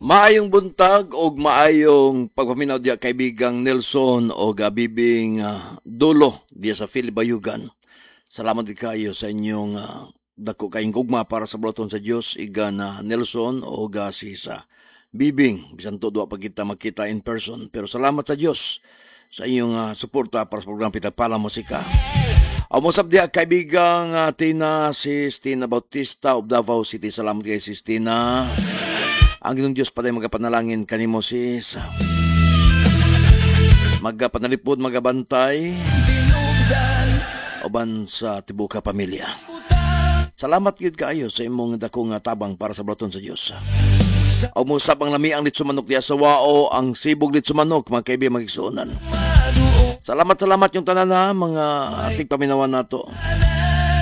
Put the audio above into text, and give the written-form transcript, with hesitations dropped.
Maayong buntag o maayong pagpaminaw diya kaibigang Nelson o gabibing Dulo diya sa Filibayugan. Salamat di kayo sa inyong dako kayong gugma para sa bulaton sa Dios iga na Nelson o ga si sa Bibing. Bisan to duwa pa kita makita in person. Pero salamat sa Dios sa inyong suporta para sa program Pitagpala Musika. Ang musab diya kaibigang Tina Tina Bautista of Davao City. Salamat kay sis Tina. Ang Ginong Diyos paday magapanalangin kanimo sis. Magapanalipod, magabantay. Oban sa tibuka pamilya. Salamat gyud kaayo sa imong dakong tabang para sa bulaton sa Dios. O musab ang lami ang litsumanok diya sa wao, ang sibog litsumanok mga kaibigan magigsuonan. Salamat yung tanan mga ating paminawan nato.